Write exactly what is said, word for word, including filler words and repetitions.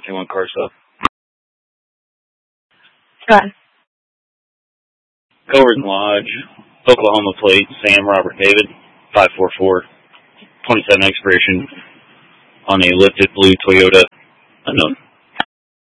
two one car stop. Go ahead. Culverton Lodge, Oklahoma plate, Sam Robert David, five four four, twenty-seven expiration on a lifted blue Toyota unknown.